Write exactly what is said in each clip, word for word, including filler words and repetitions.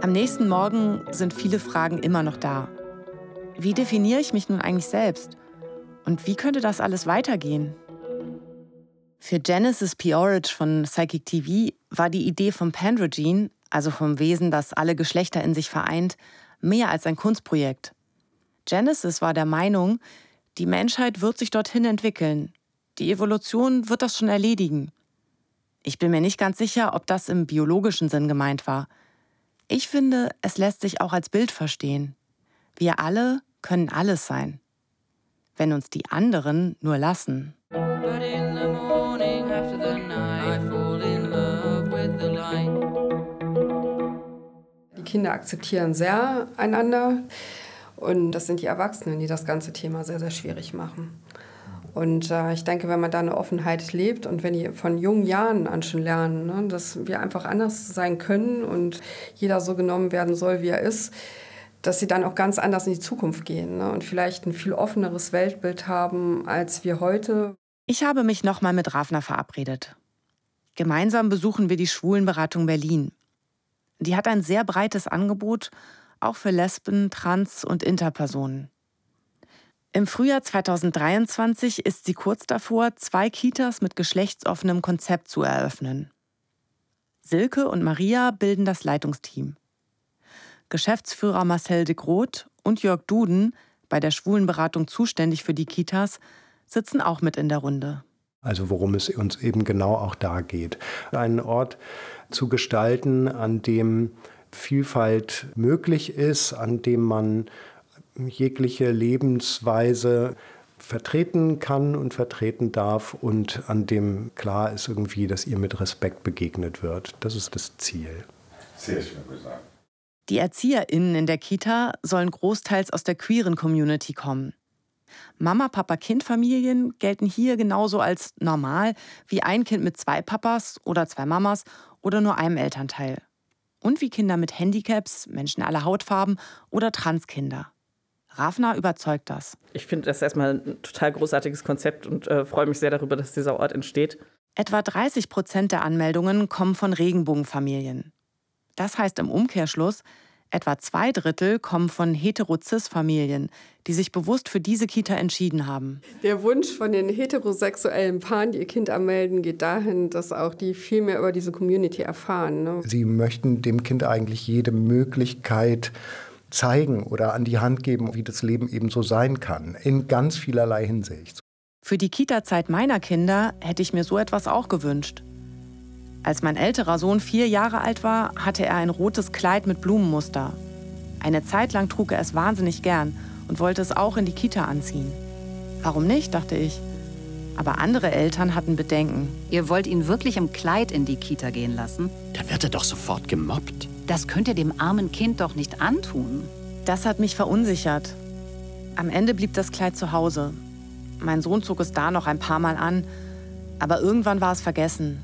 Am nächsten Morgen sind viele Fragen immer noch da. Wie definiere ich mich nun eigentlich selbst? Und wie könnte das alles weitergehen? Für Genesis P-Orridge von Psychic T V war die Idee vom Pandrogen, also vom Wesen, das alle Geschlechter in sich vereint, mehr als ein Kunstprojekt. Genesis war der Meinung, die Menschheit wird sich dorthin entwickeln. Die Evolution wird das schon erledigen. Ich bin mir nicht ganz sicher, ob das im biologischen Sinn gemeint war. Ich finde, es lässt sich auch als Bild verstehen. Wir alle können alles sein, wenn uns die anderen nur lassen. Die Kinder akzeptieren sehr einander und das sind die Erwachsenen, die das ganze Thema sehr, sehr schwierig machen. Und äh, ich denke, wenn man da eine Offenheit lebt und wenn die von jungen Jahren an schon lernen, ne, dass wir einfach anders sein können und jeder so genommen werden soll, wie er ist, dass sie dann auch ganz anders in die Zukunft gehen, ne, und vielleicht ein viel offeneres Weltbild haben als wir heute. Ich habe mich nochmal mit Ravna verabredet. Gemeinsam besuchen wir die Schwulenberatung Berlin. Die hat ein sehr breites Angebot, auch für Lesben, Trans- und Interpersonen. Im Frühjahr zweitausenddreiundzwanzig ist sie kurz davor, zwei Kitas mit geschlechtsoffenem Konzept zu eröffnen. Silke und Maria bilden das Leitungsteam. Geschäftsführer Marcel de Groot und Jörg Duden, bei der Schwulenberatung zuständig für die Kitas, sitzen auch mit in der Runde. Also worum es uns eben genau auch da geht. Einen Ort zu gestalten, an dem Vielfalt möglich ist, an dem man jegliche Lebensweise vertreten kann und vertreten darf und an dem klar ist irgendwie, dass ihr mit Respekt begegnet wird. Das ist das Ziel. Sehr schön gesagt. Die ErzieherInnen in der Kita sollen großteils aus der queeren Community kommen. Mama-Papa-Kind-Familien gelten hier genauso als normal wie ein Kind mit zwei Papas oder zwei Mamas oder nur einem Elternteil. Und wie Kinder mit Handicaps, Menschen aller Hautfarben oder Transkinder. Ravna überzeugt das. Ich finde das erstmal ein total großartiges Konzept und äh, freue mich sehr darüber, dass dieser Ort entsteht. Etwa dreißig Prozent der Anmeldungen kommen von Regenbogenfamilien. Das heißt im Umkehrschluss, etwa zwei Drittel kommen von hetero-cis-Familien, die sich bewusst für diese Kita entschieden haben. Der Wunsch von den heterosexuellen Paaren, die ihr Kind anmelden, geht dahin, dass auch die viel mehr über diese Community erfahren, ne? Sie möchten dem Kind eigentlich jede Möglichkeit zeigen oder an die Hand geben, wie das Leben eben so sein kann, in ganz vielerlei Hinsicht. Für die Kita-Zeit meiner Kinder hätte ich mir so etwas auch gewünscht. Als mein älterer Sohn vier Jahre alt war, hatte er ein rotes Kleid mit Blumenmuster. Eine Zeit lang trug er es wahnsinnig gern und wollte es auch in die Kita anziehen. Warum nicht, dachte ich. Aber andere Eltern hatten Bedenken. Ihr wollt ihn wirklich im Kleid in die Kita gehen lassen? Da wird er doch sofort gemobbt. Das könnt ihr dem armen Kind doch nicht antun. Das hat mich verunsichert. Am Ende blieb das Kleid zu Hause. Mein Sohn zog es da noch ein paar Mal an, aber irgendwann war es vergessen.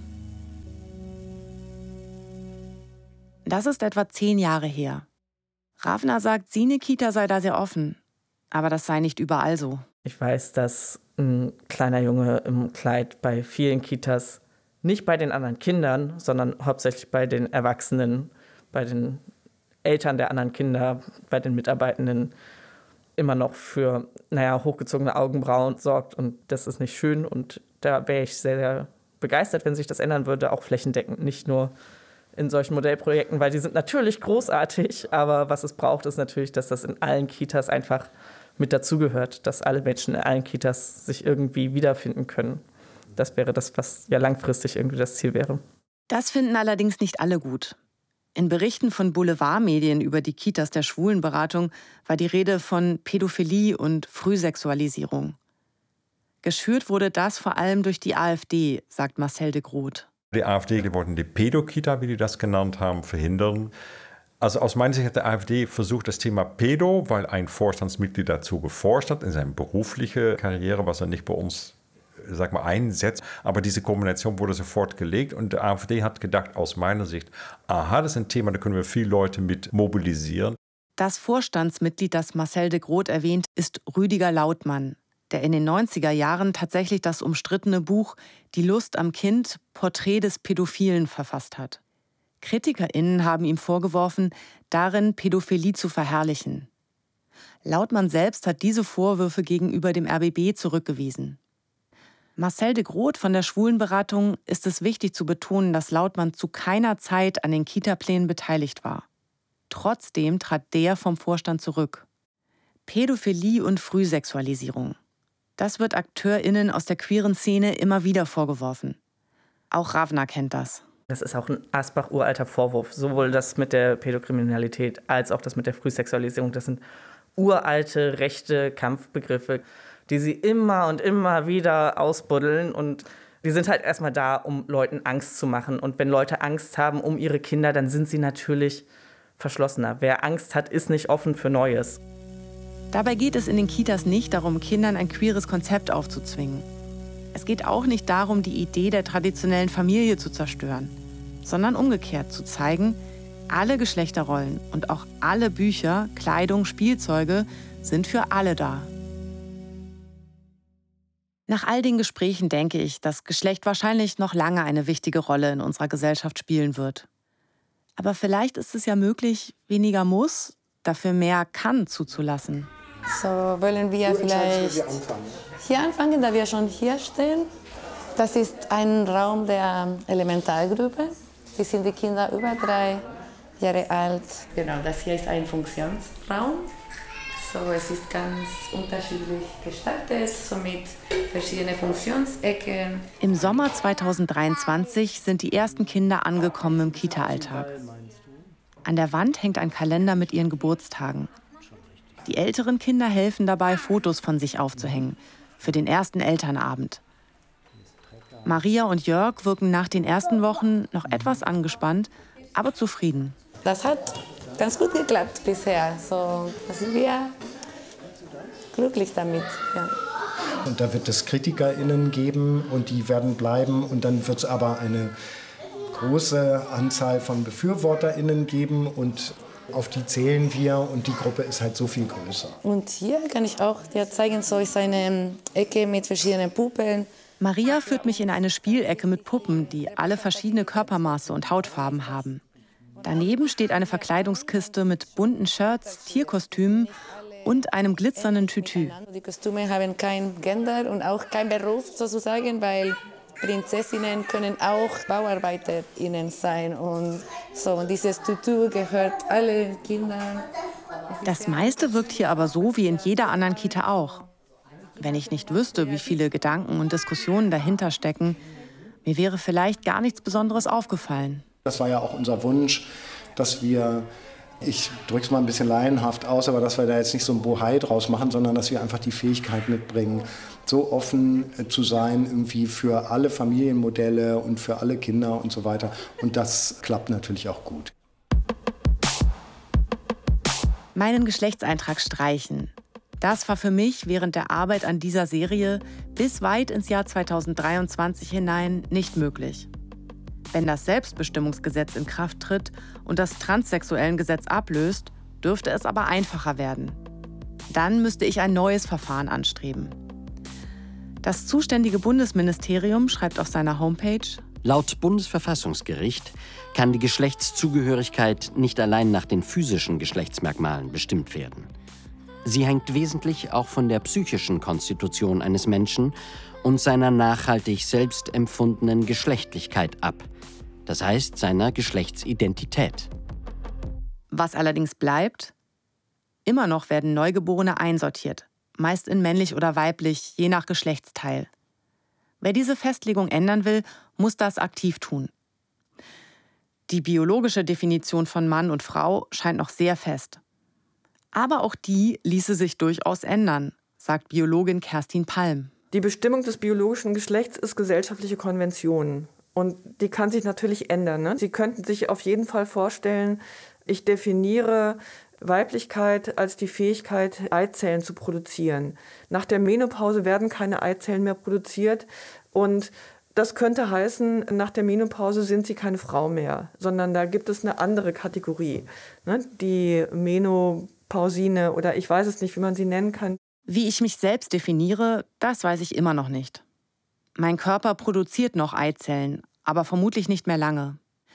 Das ist etwa zehn Jahre her. Ravna sagt, Sine Kita sei da sehr offen, aber das sei nicht überall so. Ich weiß, dass ein kleiner Junge im Kleid bei vielen Kitas, nicht bei den anderen Kindern, sondern hauptsächlich bei den Erwachsenen, bei den Eltern der anderen Kinder, bei den Mitarbeitenden immer noch für, naja, hochgezogene Augenbrauen sorgt. Und das ist nicht schön. Und da wäre ich sehr, sehr begeistert, wenn sich das ändern würde, auch flächendeckend, nicht nur in solchen Modellprojekten, weil die sind natürlich großartig, aber was es braucht, ist natürlich, dass das in allen Kitas einfach mit dazugehört, dass alle Menschen in allen Kitas sich irgendwie wiederfinden können. Das wäre das, was ja langfristig irgendwie das Ziel wäre. Das finden allerdings nicht alle gut. In Berichten von Boulevardmedien über die Kitas der Schwulenberatung war die Rede von Pädophilie und Frühsexualisierung. Geschürt wurde das vor allem durch die AfD, sagt Marcel de Groot. Die AfD wollten die Pädokita, wie die das genannt haben, verhindern. Also aus meiner Sicht hat die AfD versucht, das Thema Pädo, weil ein Vorstandsmitglied dazu geforscht hat in seiner beruflichen Karriere, was er nicht bei uns, sag mal, einsetzt. Aber diese Kombination wurde sofort gelegt und die AfD hat gedacht, aus meiner Sicht, aha, das ist ein Thema, da können wir viele Leute mit mobilisieren. Das Vorstandsmitglied, das Marcel de Groot erwähnt, ist Rüdiger Lautmann, der in den neunziger Jahren tatsächlich das umstrittene Buch Die Lust am Kind, Porträt des Pädophilen verfasst hat. KritikerInnen haben ihm vorgeworfen, darin Pädophilie zu verherrlichen. Lautmann selbst hat diese Vorwürfe gegenüber dem R B B zurückgewiesen. Marcel de Groot von der Schwulenberatung ist es wichtig zu betonen, dass Lautmann zu keiner Zeit an den Kita-Plänen beteiligt war. Trotzdem trat der vom Vorstand zurück. Pädophilie und Frühsexualisierung. Das wird AkteurInnen aus der queeren Szene immer wieder vorgeworfen. Auch Ravna kennt das. Das ist auch ein Asbach-uralter Vorwurf. Sowohl das mit der Pädokriminalität als auch das mit der Frühsexualisierung. Das sind uralte, rechte Kampfbegriffe, die sie immer und immer wieder ausbuddeln. Und die sind halt erstmal da, um Leuten Angst zu machen. Und wenn Leute Angst haben um ihre Kinder, dann sind sie natürlich verschlossener. Wer Angst hat, ist nicht offen für Neues. Dabei geht es in den Kitas nicht darum, Kindern ein queeres Konzept aufzuzwingen. Es geht auch nicht darum, die Idee der traditionellen Familie zu zerstören, sondern umgekehrt zu zeigen, alle Geschlechterrollen und auch alle Bücher, Kleidung, Spielzeuge sind für alle da. Nach all den Gesprächen denke ich, dass Geschlecht wahrscheinlich noch lange eine wichtige Rolle in unserer Gesellschaft spielen wird. Aber vielleicht ist es ja möglich, weniger muss, dafür mehr kann zuzulassen. So, wollen wir vielleicht hier anfangen, da wir schon hier stehen. Das ist ein Raum der Elementargruppe. Die sind die Kinder über drei Jahre alt. Genau, das hier ist ein Funktionsraum. So, es ist ganz unterschiedlich gestaltet, so mit verschiedenen Funktionsecken. Im Sommer zweitausenddreiundzwanzig sind die ersten Kinder angekommen im Kita-Alltag. An der Wand hängt ein Kalender mit ihren Geburtstagen. Die älteren Kinder helfen dabei, Fotos von sich aufzuhängen, für den ersten Elternabend. Maria und Jörg wirken nach den ersten Wochen noch etwas angespannt, aber zufrieden. Das hat ganz gut geklappt bisher. So, da sind wir glücklich damit. Ja. Und da wird es KritikerInnen geben und die werden bleiben. Und dann wird es aber eine große Anzahl von BefürworterInnen geben und auf die zählen wir und die Gruppe ist halt so viel größer. Und hier kann ich auch dir zeigen, so ist eine Ecke mit verschiedenen Puppen. Maria führt mich in eine Spielecke mit Puppen, die alle verschiedene Körpermaße und Hautfarben haben. Daneben steht eine Verkleidungskiste mit bunten Shirts, Tierkostümen und einem glitzernden Tütü. Die Kostüme haben kein Gender und auch kein Beruf sozusagen, weil Prinzessinnen können auch BauarbeiterInnen sein. Und so, und dieses Tütü gehört alle Kindern. Das meiste wirkt hier aber so wie in jeder anderen Kita auch. Wenn ich nicht wüsste, wie viele Gedanken und Diskussionen dahinter stecken, mir wäre vielleicht gar nichts Besonderes aufgefallen. Das war ja auch unser Wunsch, dass wir, ich drücke es mal ein bisschen laienhaft aus, aber dass wir da jetzt nicht so ein Bohai draus machen, sondern dass wir einfach die Fähigkeit mitbringen, so offen zu sein irgendwie für alle Familienmodelle und für alle Kinder und so weiter. Und das klappt natürlich auch gut. Meinen Geschlechtseintrag streichen. Das war für mich während der Arbeit an dieser Serie bis weit ins Jahr zweitausenddreiundzwanzig hinein nicht möglich. Wenn das Selbstbestimmungsgesetz in Kraft tritt und das Transsexuellengesetz ablöst, dürfte es aber einfacher werden. Dann müsste ich ein neues Verfahren anstreben. Das zuständige Bundesministerium schreibt auf seiner Homepage: Laut Bundesverfassungsgericht kann die Geschlechtszugehörigkeit nicht allein nach den physischen Geschlechtsmerkmalen bestimmt werden. Sie hängt wesentlich auch von der psychischen Konstitution eines Menschen und seiner nachhaltig selbst empfundenen Geschlechtlichkeit ab, das heißt seiner Geschlechtsidentität. Was allerdings bleibt: Immer noch werden Neugeborene einsortiert, meist in männlich oder weiblich, je nach Geschlechtsteil. Wer diese Festlegung ändern will, muss das aktiv tun. Die biologische Definition von Mann und Frau scheint noch sehr fest. Aber auch die ließe sich durchaus ändern, sagt Biologin Kerstin Palm. Die Bestimmung des biologischen Geschlechts ist gesellschaftliche Konvention. Und die kann sich natürlich ändern. Ne? Sie könnten sich auf jeden Fall vorstellen, ich definiere Weiblichkeit als die Fähigkeit, Eizellen zu produzieren. Nach der Menopause werden keine Eizellen mehr produziert. Und das könnte heißen, nach der Menopause sind sie keine Frau mehr, sondern da gibt es eine andere Kategorie. Ne? Die Menopausine oder ich weiß es nicht, wie man sie nennen kann. Wie ich mich selbst definiere, das weiß ich immer noch nicht. Mein Körper produziert noch Eizellen, aber vermutlich nicht mehr lange.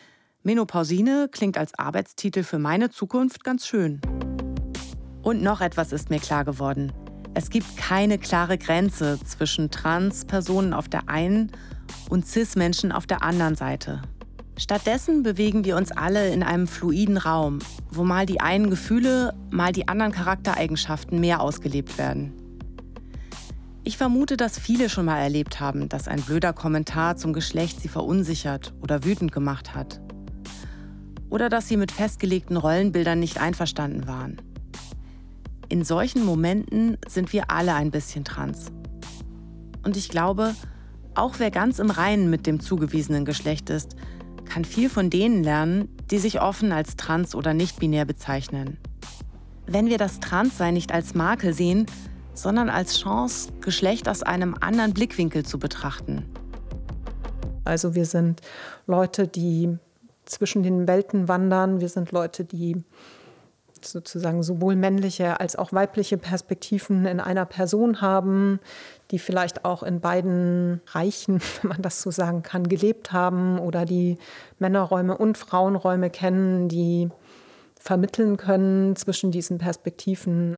Menopausine klingt als Arbeitstitel für meine Zukunft ganz schön. Und noch etwas ist mir klar geworden. Es gibt keine klare Grenze zwischen Trans-Personen auf der einen und Cis-Menschen auf der anderen Seite. Stattdessen bewegen wir uns alle in einem fluiden Raum, wo mal die einen Gefühle, mal die anderen Charaktereigenschaften mehr ausgelebt werden. Ich vermute, dass viele schon mal erlebt haben, dass ein blöder Kommentar zum Geschlecht sie verunsichert oder wütend gemacht hat. Oder dass sie mit festgelegten Rollenbildern nicht einverstanden waren. In solchen Momenten sind wir alle ein bisschen trans. Und ich glaube, auch wer ganz im Reinen mit dem zugewiesenen Geschlecht ist, kann viel von denen lernen, die sich offen als trans oder nicht-binär bezeichnen. Wenn wir das Transsein nicht als Makel sehen, sondern als Chance, Geschlecht aus einem anderen Blickwinkel zu betrachten. Also wir sind Leute, die zwischen den Welten wandern. Wir sind Leute, die sozusagen sowohl männliche als auch weibliche Perspektiven in einer Person haben, die vielleicht auch in beiden Reichen, wenn man das so sagen kann, gelebt haben oder die Männerräume und Frauenräume kennen, die vermitteln können zwischen diesen Perspektiven.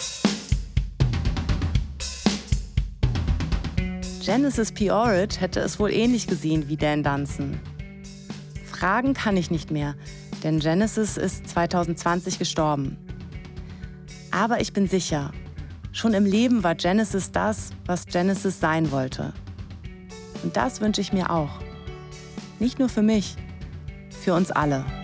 Genesis P-Orridge hätte es wohl ähnlich gesehen wie Dan Dunson. Fragen kann ich nicht mehr, denn Genesis ist zwanzig zwanzig gestorben. Aber ich bin sicher, schon im Leben war Genesis das, was Genesis sein wollte. Und das wünsche ich mir auch. Nicht nur für mich, für uns alle.